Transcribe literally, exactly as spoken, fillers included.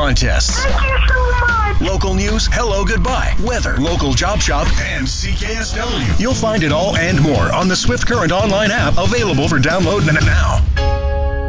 contests. Thank you so much. Local news, hello, goodbye, weather, local job shop, and C K S W. You'll find it all and more on the Swift Current online app, available for download now.